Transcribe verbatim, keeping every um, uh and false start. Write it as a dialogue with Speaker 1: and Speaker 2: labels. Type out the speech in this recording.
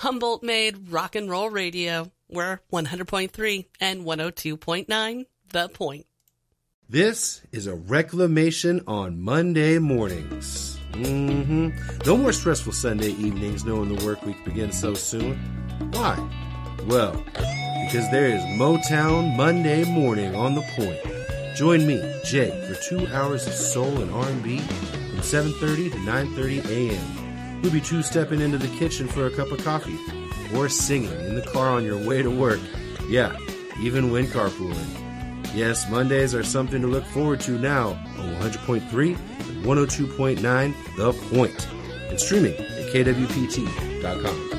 Speaker 1: Humboldt-made rock and roll radio. We're one hundred point three and one oh two point nine, The Point.
Speaker 2: This is a reclamation on Monday mornings. Mm-hmm. No more stressful Sunday evenings knowing the work week begins so soon. Why? Well, because there is Motown Monday morning on The Point. Join me, Jay, for two hours of soul and R and B from seven thirty to nine thirty a.m. We'll be two-stepping into the kitchen for a cup of coffee or singing in the car on your way to work. Yeah, even when carpooling. Yes, Mondays are something to look forward to now on one hundred point three and one oh two point nine The Point, and streaming at K W P T dot com.